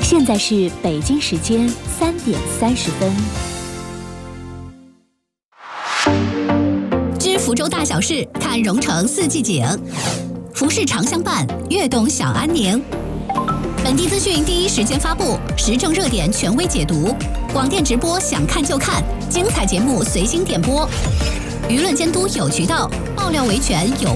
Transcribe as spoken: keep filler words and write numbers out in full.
现在是北京时间三点三十分。 知福州大小事，看蓉城四季景。服饰常相伴，悦动享安宁。本地资讯第一时间发布，时政热点权威解读。广电直播想看就看，精彩节目随心点播。舆论监督有渠道，爆料维权有